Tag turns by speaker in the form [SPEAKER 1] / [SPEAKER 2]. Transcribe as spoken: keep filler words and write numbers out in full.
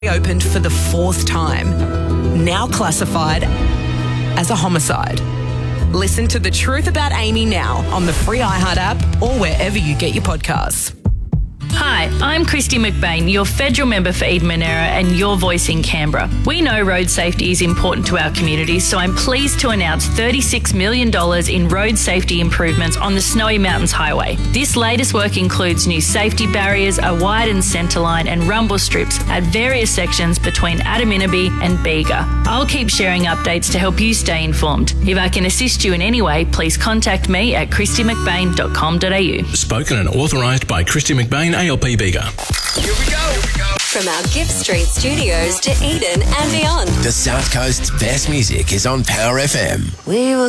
[SPEAKER 1] Opened for the fourth time, now classified as a homicide. Listen to The Truth About Amy now on the free iHeart app or wherever you get your podcasts.
[SPEAKER 2] Hi, I'm Christy McBain, your federal member for Eden Monaro and your voice in Canberra. We know road safety is important to our communities, so I'm pleased to announce thirty-six million dollars in road safety improvements on the Snowy Mountains Highway. This latest work includes new safety barriers, a widened centre line and rumble strips at various sections between Adaminaby and Bega. I'll keep sharing updates to help you stay informed. If I can assist you in any way, please contact me at christy mcbain dot com dot a u.
[SPEAKER 3] Spoken and authorised by Christy McBain, A L P Bega.
[SPEAKER 4] Here we go. Here we go.
[SPEAKER 5] From our Gift Street studios to Eden and beyond.
[SPEAKER 4] The South Coast's best music is on Power F M.
[SPEAKER 5] We were